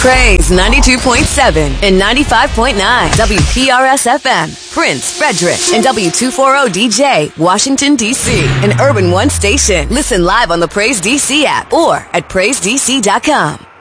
Praise 92.7 and 95.9 WPRS FM, Prince, Frederick, and W240DJ, Washington, D.C., an Urban One station. Listen live on the Praise DC app or at PraiseDC.com.